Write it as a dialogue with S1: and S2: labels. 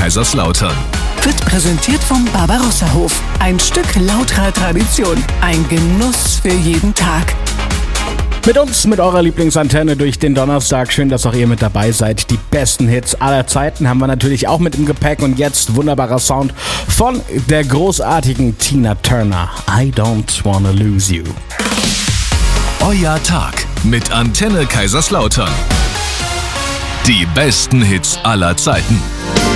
S1: Kaiserslautern.
S2: Wird präsentiert vom Barbarossa-Hof. Ein Stück lauterer Tradition. Ein Genuss für jeden Tag.
S3: Mit uns, mit eurer Lieblingsantenne durch den Donnerstag. Schön, dass auch ihr mit dabei seid. Die besten Hits aller Zeiten haben wir natürlich auch mit im Gepäck. Und jetzt wunderbarer Sound von der großartigen Tina Turner. I don't wanna lose you.
S1: Euer Tag mit Antenne Kaiserslautern. Die besten Hits aller Zeiten.